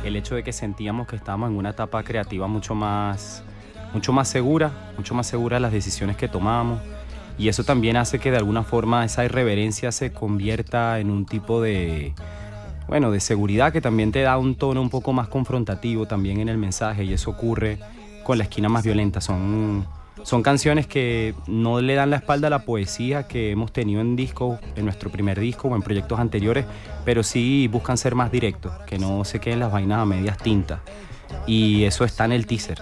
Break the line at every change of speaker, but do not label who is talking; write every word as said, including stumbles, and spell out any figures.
el hecho de que sentíamos que estábamos en una etapa creativa mucho más, mucho más segura, mucho más segura de las decisiones que tomábamos. Y eso también hace que de alguna forma esa irreverencia se convierta en un tipo de, bueno, de seguridad que también te da un tono un poco más confrontativo también en el mensaje, y eso ocurre con La Esquina Más Violenta. Son, son canciones que no le dan la espalda a la poesía que hemos tenido en discos, en nuestro primer disco o en proyectos anteriores, pero sí buscan ser más directos, que no se queden las vainas a medias tintas. Y eso está en el teaser.